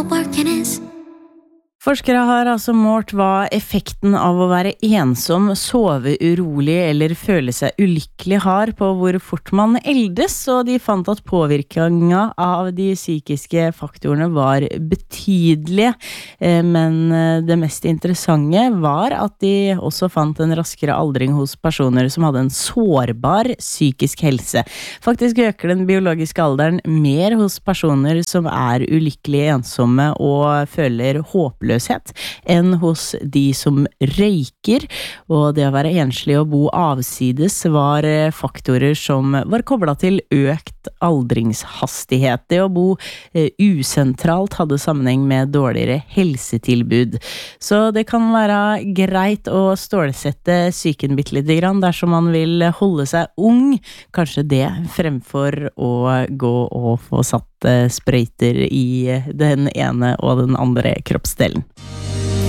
Forskere har altså målt hva effekten av å være ensom, sove urolig eller føle seg ulykkelig har på hvor fort man eldes, og de fant at påvirkningen av de psykiske faktorene var betydelige. Men det mest interessante var at de også fant en raskere aldring hos personer som hadde en sårbar psykisk helse. Faktisk øker den biologiske alderen mer hos personer som er ulykkelig ensomme og føler håpløshet enn hos de som røyker, og det å være enslig og bo avsides var faktorer som var koblet til økt aldringshastighet. Det å bo usentralt hadde sammenheng med dårligere helsetilbud. Så det kan være greit å stålsette psyken bitte litt grann dersom man vil holde seg ung, kanskje det fremfor å gå og få satt sprøyter i den ene og den andre kroppsdelen.